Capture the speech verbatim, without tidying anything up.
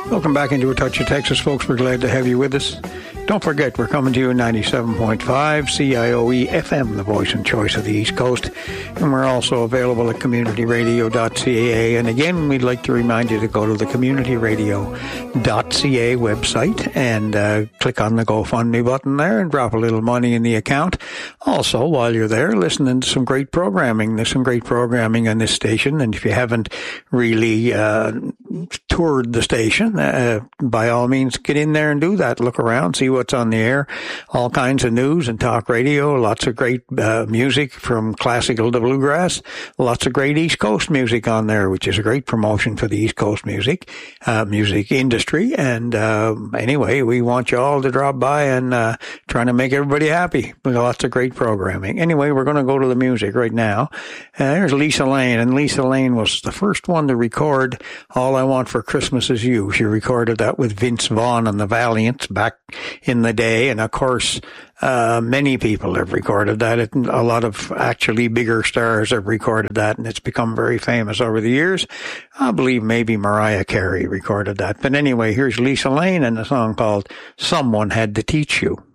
Welcome back into A Touch of Texas, folks. We're glad to have you with us. Don't forget, we're coming to you in ninety-seven point five C I O E F M, the voice and choice of the East Coast. And we're also available at community radio dot c a. And again, we'd like to remind you to go to the community radio dot c a website and uh, click on the GoFundMe button there and drop a little money in the account. Also, while you're there, listening to some great programming. There's some great programming on this station. And if you haven't really uh, toured the station, uh, by all means, get in there and do that. Look around, see what's on the air. All kinds of news and talk radio. Lots of great uh, music from classical to bluegrass. Lots of great East Coast music on there, which is a great promotion for the East Coast music, uh, music industry. And uh, anyway, we want you all to drop by and uh, trying to make everybody happy with lots of great programming. Anyway, we're going to go to the music right now. Uh, there's Lisa Lane, and Lisa Lane was the first one to record All I Want for Christmas Is You. She recorded that with Vince Vaughn and the Valiants back in the day, and of course, uh, many people have recorded that. It, a lot of actually bigger stars have recorded that, and it's become very famous over the years. I believe maybe Mariah Carey recorded that. But anyway, here's Lisa Lane and a song called Someone Had to Teach You.